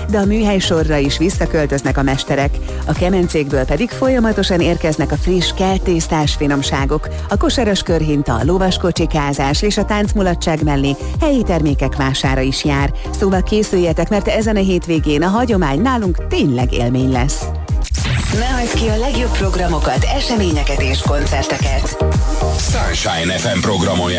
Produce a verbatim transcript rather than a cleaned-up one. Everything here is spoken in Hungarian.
de a műhelysorra is visszaköltöznek a mesterek. A kemencékből pedig folyamatosan érkeznek a friss keltésztás finomságok. A kosaras körhinta, a lovaskocsikázás és a táncmulatság mellé helyi termékek vására is jár. Szóval készüljetek, mert ezen a hétvégén a hagyomány nálunk tényleg élmény lesz. Ne hagyd ki a legjobb programokat, eseményeket és koncerteket. Sunshine ef em programon